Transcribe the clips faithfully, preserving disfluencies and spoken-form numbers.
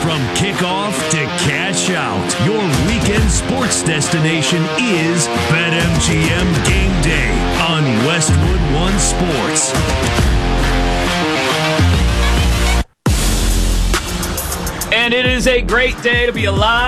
From kickoff to cash out, your weekend sports destination is BetMGM Game Day on Westwood One Sports. And it is a great day to be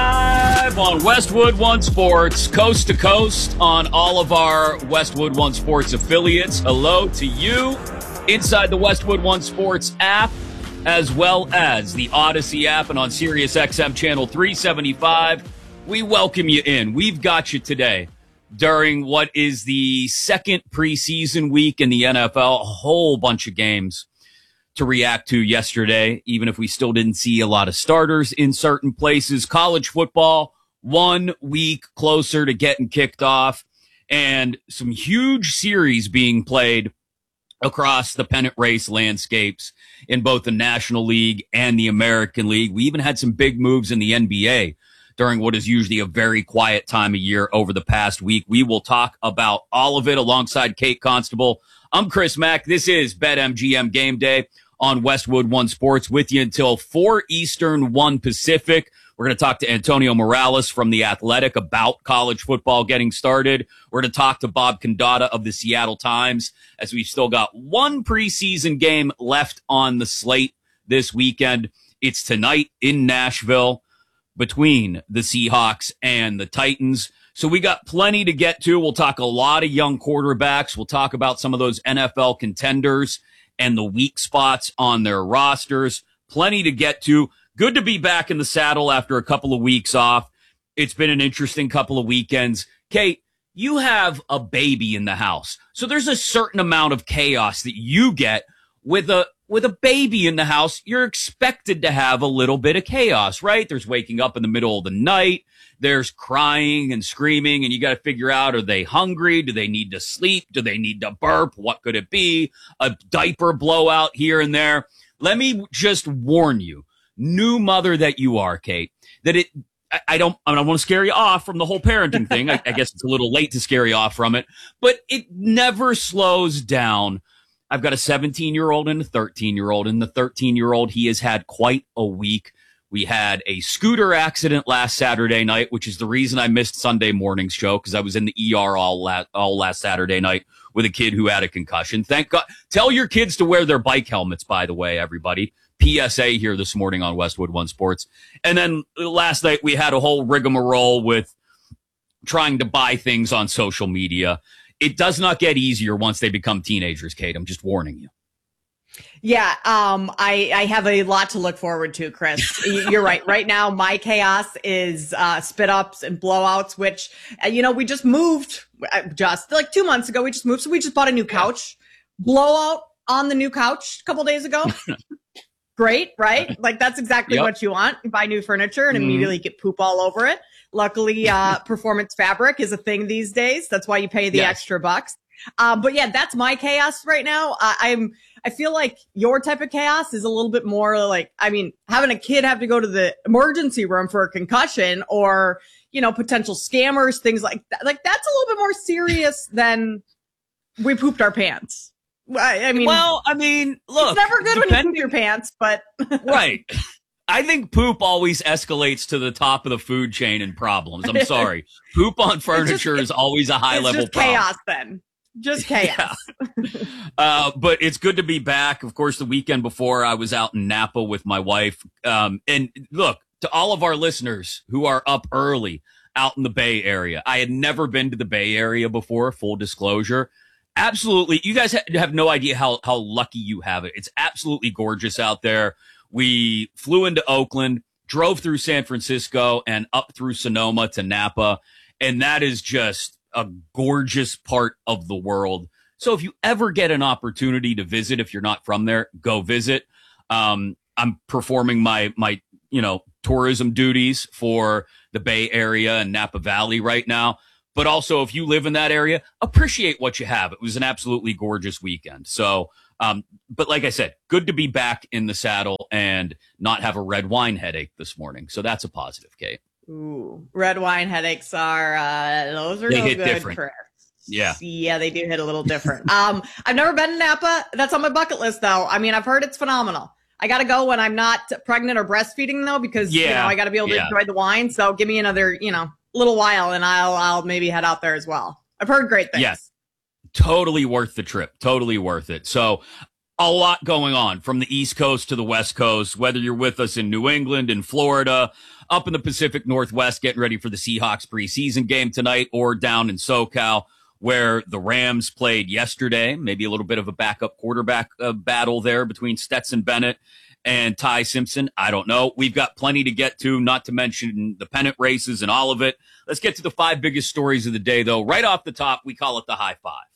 alive on Westwood One Sports, coast to coast on all of our Westwood One Sports affiliates. Hello to you inside the Westwood One Sports app, as well as the Odyssey app and on Sirius X M channel three seventy-five. We welcome you in. We've got you today during what is the second preseason week in the N F L. A whole bunch of games to react to yesterday, even if we still didn't see a lot of starters in certain places. College football, one week closer to getting kicked off, and some huge series being played across the pennant race landscapes in both the National League and the American League. We even had some big moves in the N B A during what is usually a very quiet time of year over the past week. We will talk about all of it alongside Kate Constable. I'm Chris Mack. This is BetMGM Game Day on Westwood One Sports with you until four Eastern, one Pacific. We're going to talk to Antonio Morales from The Athletic about college football getting started. We're going to talk to Bob Condotta of the Seattle Times, as we've still got one preseason game left on the slate this weekend. It's tonight in Nashville between the Seahawks and the Titans. So we got plenty to get to. We'll talk a lot of young quarterbacks. We'll talk about some of those N F L contenders and the weak spots on their rosters. Plenty to get to. Good to be back in the saddle after a couple of weeks off. It's been an interesting couple of weekends. Kate, you have a baby in the house, so there's a certain amount of chaos that you get with a with a baby in the house. You're expected to have a little bit of chaos, right? There's waking up in the middle of the night. There's crying and screaming, and you got to figure out, are they hungry? Do they need to sleep? Do they need to burp? What could it be? A diaper blowout here and there. Let me just warn you, new mother that you are, Kate, that it, I, I don't, I don't want to scare you off from the whole parenting thing. I, I guess it's a little late to scare you off from it, but it never slows down. I've got a seventeen year old and a thirteen year old, and the thirteen year old, he has had quite a week. We had a scooter accident last Saturday night, which is the reason I missed Sunday morning's show, because I was in the E R all last, all last Saturday night with a kid who had a concussion. Thank God. Tell your kids to wear their bike helmets, by the way, everybody. P S A here this morning on Westwood One Sports. And then last night we had a whole rigmarole with trying to buy things on social media. It does not get easier once they become teenagers, Kate. I'm just warning you. Yeah, um, I, I have a lot to look forward to, Chris. You're right. Right now, my chaos is uh, spit ups and blowouts, which, uh, you know, we just moved just like two months ago. We just moved. So we just bought a new couch. Blowout on the new couch a couple days ago. Great, right? Like, that's exactly yep. what you want. You buy new furniture and mm. immediately get poop all over it. Luckily, uh, performance fabric is a thing these days. That's why you pay the yes. extra bucks. Uh, but yeah, that's my chaos right now. I, I'm, I feel like your type of chaos is a little bit more like, I mean, having a kid have to go to the emergency room for a concussion, or, you know, potential scammers, things like that. Like, that's a little bit more serious than we pooped our pants. I, I mean, well, I mean, look, it's never good when you poop your pants, but right. I think poop always escalates to the top of the food chain in problems. I'm sorry. Poop on furniture just, is always a high level just problem. Chaos then. Just chaos. Yeah. uh, but it's good to be back. Of course, the weekend before I was out in Napa with my wife. Um, and look, to all of our listeners who are up early out in the Bay Area, I had never been to the Bay Area before, full disclosure. Absolutely. You guys ha- have no idea how, how lucky you have it. It's absolutely gorgeous out there. We flew into Oakland, drove through San Francisco and up through Sonoma to Napa. And that is just a gorgeous part of the world. So if you ever get an opportunity to visit, if you're not from there, go visit. Um, I'm performing my, my, you know, tourism duties for the Bay Area and Napa Valley right now. But also, if you live in that area, appreciate what you have. It was an absolutely gorgeous weekend. So, um, but like I said, good to be back in the saddle and not have a red wine headache this morning. So that's a positive, Kate. Ooh, red wine headaches are, uh, those are they no hit good different. for Yeah. Yeah, they do hit a little different. um, I've never been to Napa. That's on my bucket list, though. I mean, I've heard it's phenomenal. I got to go when I'm not pregnant or breastfeeding though, because yeah, you know, I got to be able to yeah. enjoy the wine. So give me another, you know, little while and I'll, I'll maybe head out there as well. I've heard great things. Yes. Totally worth the trip. Totally worth it. So a lot going on from the East Coast to the West Coast, whether you're with us in New England, in Florida, up in the Pacific Northwest, getting ready for the Seahawks preseason game tonight, or down in SoCal, where the Rams played yesterday. Maybe a little bit of a backup quarterback uh, battle there between Stetson Bennett and Ty Simpson. I don't know. We've got plenty to get to, not to mention the pennant races and all of it. Let's get to the five biggest stories of the day, though. Right off the top, we call it the high five.